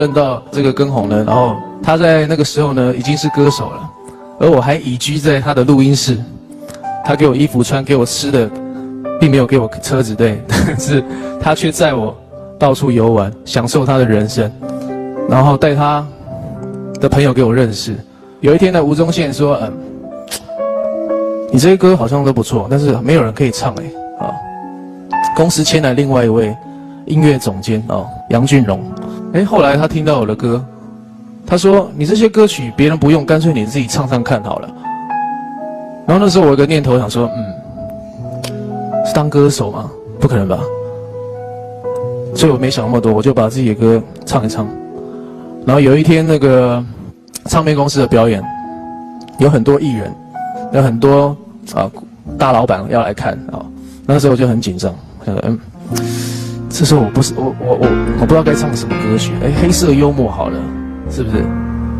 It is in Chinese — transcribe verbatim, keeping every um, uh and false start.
认到这个根红呢，然后他在那个时候呢已经是歌手了，而我还移居在他的录音室，他给我衣服穿，给我吃的，并没有给我车子，对，但是他却载我到处游玩，享受他的人生，然后带他的朋友给我认识。有一天呢，吴宗宪说：“嗯，你这些歌好像都不错，但是没有人可以唱哎、欸、啊。”公司签来另外一位音乐总监哦，杨俊荣。哎，后来他听到我的歌，他说：“你这些歌曲别人不用，干脆你自己唱唱看好了。”然后那时候我有个念头想说：“嗯，是当歌手吗？不可能吧。”所以我没想那么多，我就把自己的歌唱一唱。然后有一天那个唱片公司的表演，有很多艺人，有很多啊大老板要来看啊。那时候我就很紧张，想说嗯。这时候我不是我我我我不知道该唱什么歌曲，哎，黑色幽默好了，是不是？